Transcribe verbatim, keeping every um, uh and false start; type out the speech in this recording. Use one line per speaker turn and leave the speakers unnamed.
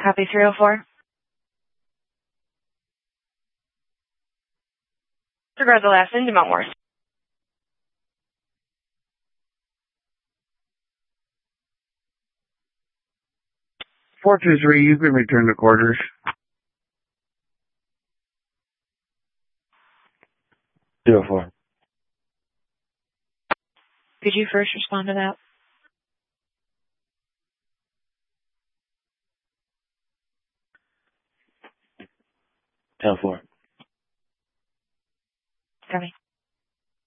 Copy three oh four. Disregard the last end to Mount Morris.
four two three, you can return to quarters.
zero four.
Could you first respond to that?
ten four.
Copy.